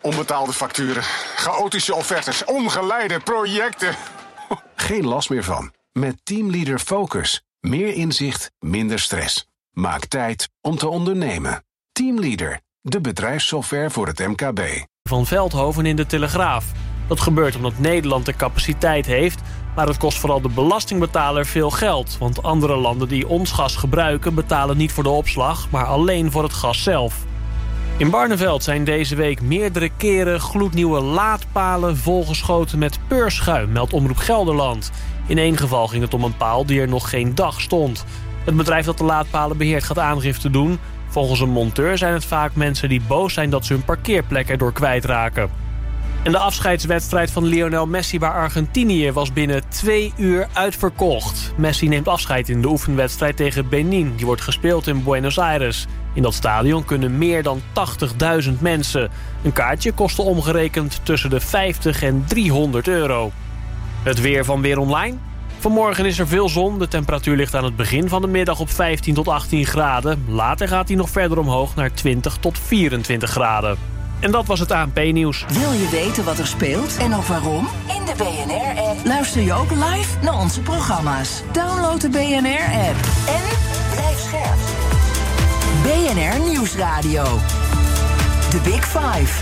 Onbetaalde facturen, chaotische offertes, ongeleide projecten. Geen last meer van. Met Teamleader Focus. Meer inzicht, minder stress. Maak tijd om te ondernemen. Teamleader, de bedrijfssoftware voor het MKB. Van Veldhoven in de Telegraaf. Dat gebeurt omdat Nederland de capaciteit heeft, maar het kost vooral de belastingbetaler veel geld. Want andere landen die ons gas gebruiken betalen niet voor de opslag, maar alleen voor het gas zelf. In Barneveld zijn deze week meerdere keren gloednieuwe laadpalen volgeschoten met peurschuim, meldt Omroep Gelderland. In één geval ging het om een paal die er nog geen dag stond. Het bedrijf dat de laadpalen beheert gaat aangifte doen. Volgens een monteur zijn het vaak mensen die boos zijn dat ze hun parkeerplek erdoor kwijtraken. En de afscheidswedstrijd van Lionel Messi bij Argentinië was binnen 2 uur uitverkocht. Messi neemt afscheid in de oefenwedstrijd tegen Benin. Die wordt gespeeld in Buenos Aires. In dat stadion kunnen meer dan 80.000 mensen. Een kaartje kostte omgerekend tussen de 50 en 300 euro. Het weer van Weer Online. Vanmorgen is er veel zon. De temperatuur ligt aan het begin van de middag op 15 tot 18 graden. Later gaat hij nog verder omhoog naar 20 tot 24 graden. En dat was het ANP-nieuws. Wil je weten wat er speelt en ook waarom? In de BNR-app luister je ook live naar onze programma's. Download de BNR-app en blijf scherp. BNR Nieuwsradio. The Big Five.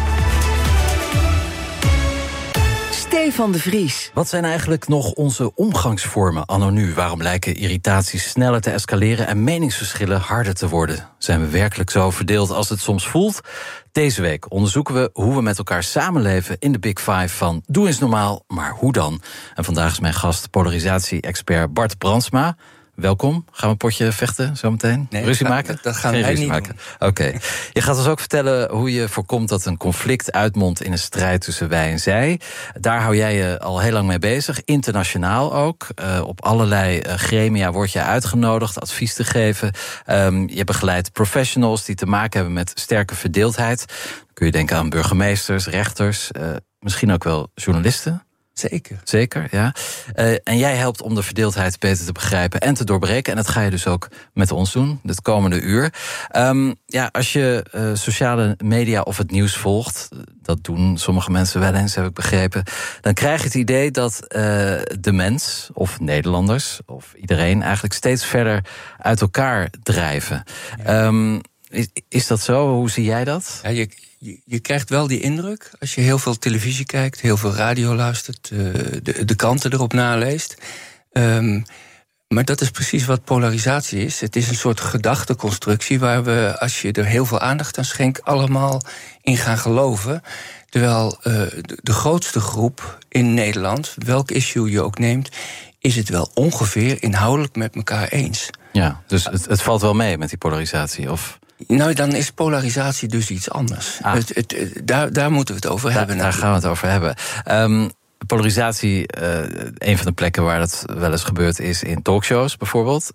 Stefan de Vries. Wat zijn eigenlijk nog onze omgangsvormen anno nu? Waarom lijken irritaties sneller te escaleren en meningsverschillen harder te worden? Zijn we werkelijk zo verdeeld als het soms voelt? Deze week onderzoeken we hoe we met elkaar samenleven in de Big Five van Doe eens normaal, maar hoe dan? En vandaag is mijn gast polarisatie-expert Bart Brandsma. Welkom. Gaan we een potje vechten zometeen? Nee, ruzie maken? Dat gaan wij niet maken. Oké. Je gaat ons ook vertellen hoe je voorkomt dat een conflict uitmondt in een strijd tussen wij en zij. Daar hou jij je al heel lang mee bezig. Internationaal ook. Op allerlei gremia word je uitgenodigd advies te geven. Je begeleidt professionals die te maken hebben met sterke verdeeldheid. Dan kun je denken aan burgemeesters, rechters, misschien ook wel journalisten. Zeker, ja. En jij helpt om de verdeeldheid beter te begrijpen en te doorbreken. En dat ga je dus ook met ons doen, dit komende uur. Als je sociale media of het nieuws volgt, dat doen sommige mensen wel eens, heb ik begrepen, dan krijg je het idee dat de mens, of Nederlanders, of iedereen eigenlijk steeds verder uit elkaar drijven. Ja. Is dat zo? Hoe zie jij dat? Ja, je krijgt wel die indruk, als je heel veel televisie kijkt, heel veel radio luistert, de kranten erop naleest. Maar dat is precies wat polarisatie is. Het is een soort gedachteconstructie waar we, als je er heel veel aandacht aan schenkt, allemaal in gaan geloven. Terwijl de grootste groep in Nederland, welk issue je ook neemt, is het wel ongeveer inhoudelijk met elkaar eens. Ja, dus het valt wel mee met die polarisatie, of? Nou, dan is polarisatie dus iets anders. Daar moeten we het over hebben. Daar gaan we het over hebben. Polarisatie, een van de plekken waar dat wel eens gebeurt is in talkshows bijvoorbeeld.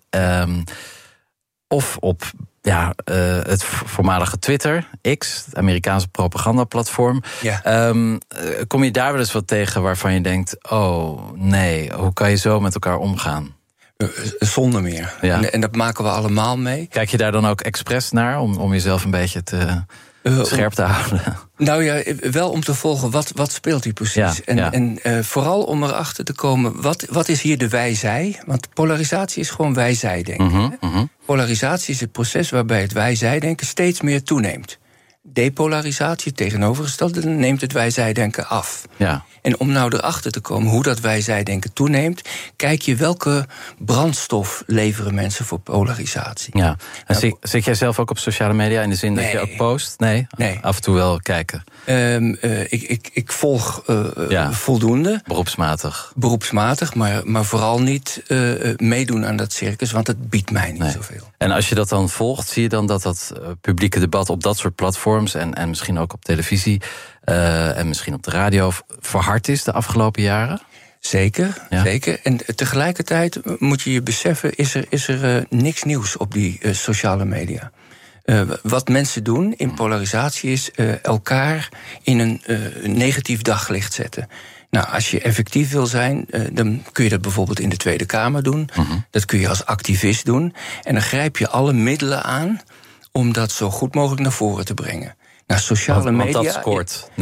Of op het voormalige Twitter, X, het Amerikaanse propagandaplatform. Ja. Kom je daar wel eens wat tegen waarvan je denkt, oh nee, hoe kan je zo met elkaar omgaan? Zonder meer. Ja. En dat maken we allemaal mee. Kijk je daar dan ook expres naar om jezelf een beetje te scherp te houden? Nou ja, wel om te volgen wat speelt hier precies. Ja, en vooral om erachter te komen, wat is hier de wij-zij? Want polarisatie is gewoon wij-zij-denken. Polarisatie is het proces waarbij het wij-zij-denken steeds meer toeneemt. Depolarisatie, tegenovergestelde, neemt het wij-zij-denken af. Ja. En om nou erachter te komen hoe dat wij-zij-denken toeneemt, kijk je welke brandstof leveren mensen voor polarisatie. Ja. En zit jij zelf ook op sociale media in de zin dat je ook post? Nee? Af en toe wel kijken? Ik volg voldoende. Beroepsmatig, maar vooral niet meedoen aan dat circus, want het biedt mij niet zoveel. En als je dat dan volgt, zie je dan dat publieke debat op dat soort platforms en misschien ook op televisie en misschien op de radio verhard is de afgelopen jaren? Zeker. En tegelijkertijd moet je beseffen, is er niks nieuws op die sociale media. Wat mensen doen in polarisatie is elkaar in een negatief daglicht zetten. Nou, als je effectief wil zijn, dan kun je dat bijvoorbeeld in de Tweede Kamer doen. Dat kun je als activist doen. En dan grijp je alle middelen aan om dat zo goed mogelijk naar voren te brengen. Nou, sociale media. Want dat scoort.